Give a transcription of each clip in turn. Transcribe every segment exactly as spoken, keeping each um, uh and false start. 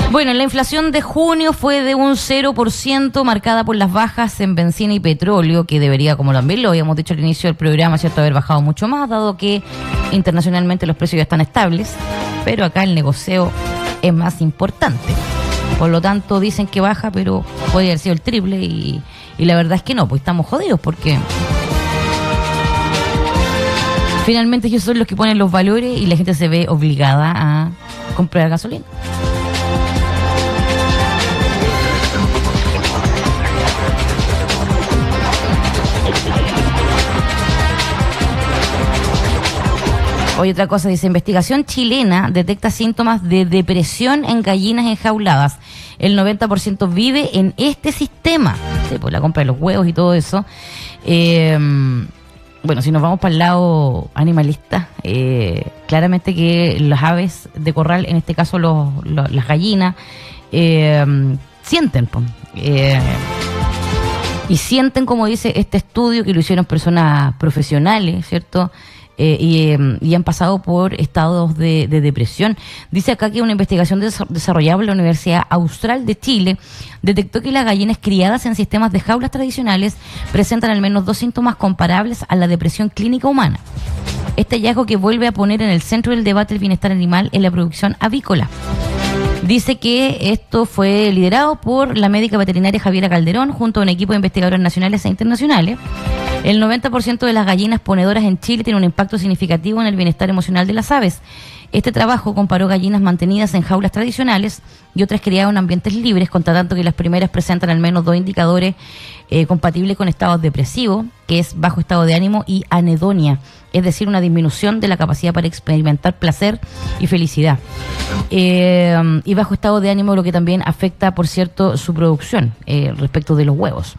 Bueno, la inflación de junio fue de un cero por ciento, marcada por las bajas en bencina y petróleo, que debería, como también lo habíamos dicho al inicio del programa, cierto, haber bajado mucho más, dado que internacionalmente los precios ya están estables, pero acá el negocio es más importante. Por lo tanto, dicen que baja, pero podría haber sido el triple, y, y la verdad es que no, pues estamos jodidos, porque finalmente ellos son los que ponen los valores y la gente se ve obligada a comprar gasolina. Hoy otra cosa, dice, investigación chilena detecta síntomas de depresión en gallinas enjauladas. El noventa por ciento vive en este sistema. Sí, pues la compra de los huevos y todo eso. Eh, bueno, si nos vamos para el lado animalista, eh, claramente que las aves de corral, en este caso los, los, las gallinas, eh, sienten, pues. Eh, y sienten, como dice este estudio, que lo hicieron personas profesionales, ¿cierto?, Eh, y, eh, y han pasado por estados de, de depresión. Dice acá que una investigación des- desarrollada por la Universidad Austral de Chile detectó que las gallinas criadas en sistemas de jaulas tradicionales presentan al menos dos síntomas comparables a la depresión clínica humana. Este hallazgo que vuelve a poner en el centro del debate el bienestar animal en la producción avícola. Dice que esto fue liderado por la médica veterinaria Javiera Calderón junto a un equipo de investigadores nacionales e internacionales. El noventa por ciento de las gallinas ponedoras en Chile tiene un impacto significativo en el bienestar emocional de las aves. Este trabajo comparó gallinas mantenidas en jaulas tradicionales y otras criadas en ambientes libres, constatando que las primeras presentan al menos dos indicadores eh, compatibles con estados depresivos, que es bajo estado de ánimo, y anedonia, es decir, una disminución de la capacidad para experimentar placer y felicidad. Eh, y bajo estado de ánimo, lo que también afecta, por cierto, su producción eh, respecto de los huevos.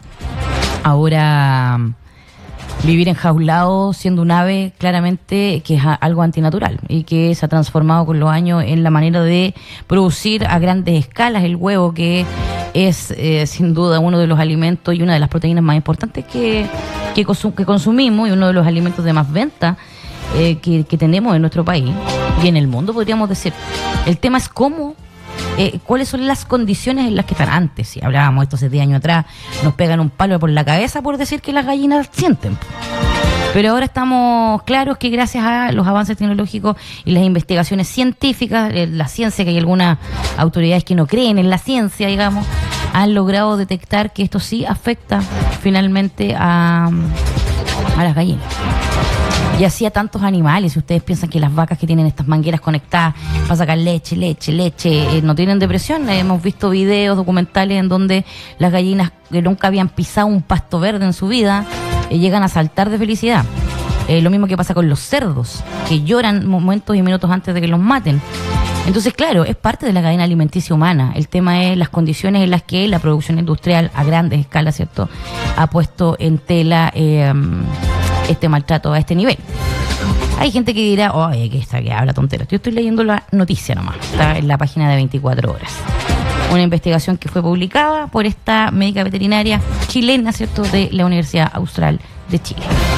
Ahora, vivir enjaulado siendo un ave, claramente que es algo antinatural y que se ha transformado con los años en la manera de producir a grandes escalas el huevo, que es eh, sin duda uno de los alimentos y una de las proteínas más importantes que, que, consum- que consumimos, y uno de los alimentos de más venta eh, que, que tenemos en nuestro país y en el mundo, podríamos decir. El tema es cómo, eh, cuáles son las condiciones en las que están antes. Si hablábamos esto hace diez años atrás, nos pegan un palo por la cabeza por decir que las gallinas sienten. Pero ahora estamos claros que gracias a los avances tecnológicos y las investigaciones científicas, eh, la ciencia, que hay algunas autoridades que no creen en la ciencia, digamos, han logrado detectar que esto sí afecta finalmente a, a las gallinas. Y así a tantos animales. Si ustedes piensan que las vacas que tienen estas mangueras conectadas para sacar leche, leche, leche, eh, no tienen depresión. Eh, hemos visto videos documentales en donde las gallinas que nunca habían pisado un pasto verde en su vida eh, llegan a saltar de felicidad. Eh, lo mismo que pasa con los cerdos, que lloran momentos y minutos antes de que los maten. Entonces, claro, es parte de la cadena alimenticia humana. El tema es las condiciones en las que la producción industrial a grandes escalas, ¿cierto?, ha puesto en tela eh, este maltrato a este nivel. Hay gente que dirá, oye, que está que habla tonteras. Yo estoy leyendo la noticia nomás, está en la página de veinticuatro horas. Una investigación que fue publicada por esta médica veterinaria chilena, ¿cierto?, de la Universidad Austral de Chile.